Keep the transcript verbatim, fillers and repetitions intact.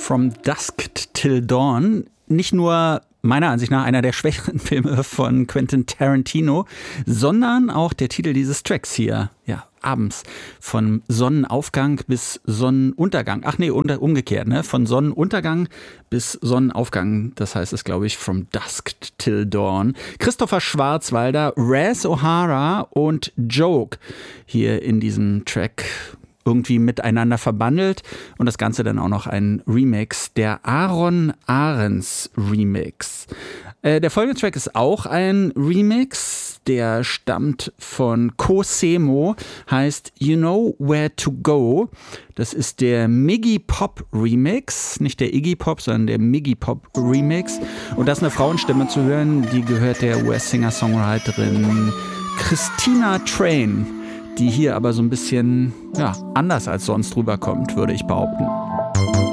From Dusk Till Dawn. Nicht nur meiner Ansicht nach einer der schwächeren Filme von Quentin Tarantino, sondern auch der Titel dieses Tracks hier. Ja, abends. Von Sonnenaufgang bis Sonnenuntergang. Ach nee, unter, umgekehrt, ne? Von Sonnenuntergang bis Sonnenaufgang. Das heißt es, glaube ich, From Dusk Till Dawn. Christopher Schwarzwalder, Raz O'Hara und Joke hier in diesem Track irgendwie miteinander verbandelt und das Ganze dann auch noch ein Remix, der Aaron Ahrens Remix. Äh, der folgende Track ist auch ein Remix, der stammt von Cosemo, heißt You Know Where to Go. Das ist der Miggy Pop Remix, nicht der Iggy Pop, sondern der Miggy Pop Remix. Und da ist eine Frauenstimme zu hören, die gehört der U S-Singer-Songwriterin Christina Train, die hier aber so ein bisschen ja, anders als sonst rüberkommt, würde ich behaupten.